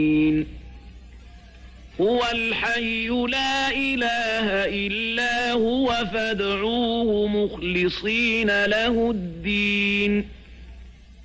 هو الحي لا إله إلا هو فادعوه مخلصين له الدين